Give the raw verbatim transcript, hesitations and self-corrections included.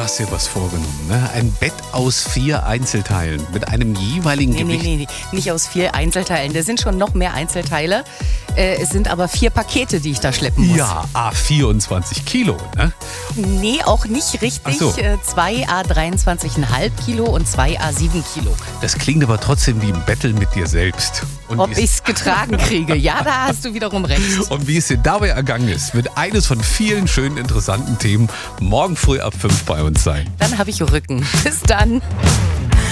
hast dir was vorgenommen, ne? Ein Bett aus vier Einzelteilen mit einem jeweiligen Nee, nee, Gewicht. nee, nee, nicht aus vier Einzelteilen. Da sind schon noch mehr Einzelteile. Äh, es sind aber vier Pakete, die ich da schleppen muss. Ja, A vierundzwanzig Kilo, ne? Nee, auch nicht richtig. Ach so. Äh, zwei A dreiundzwanzig Komma fünf Kilo und zwei A sieben Kilo. Das klingt aber trotzdem wie ein Battle mit dir selbst. Und Ob wie es- ich es getragen kriege. Ja, da hast du wiederum recht. Und wie es dir dabei ergangen ist, wird eines von vielen schönen, interessanten Themen morgen früh ab fünf bei uns sein. Dann habe ich Rücken. Bis dann.